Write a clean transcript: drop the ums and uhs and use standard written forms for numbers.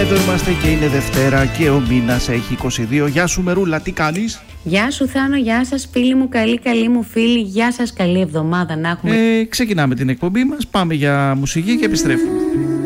Εδώ είμαστε και είναι Δευτέρα και ο μήνας έχει 22. Γεια σου Μερούλα, τι κάνεις? Γεια σου Θάνο, γεια σας φίλοι μου, καλή μου φίλοι. Γεια σας, καλή εβδομάδα να έχουμε. Ξεκινάμε την εκπομπή μας, πάμε για μουσική και επιστρέφουμε.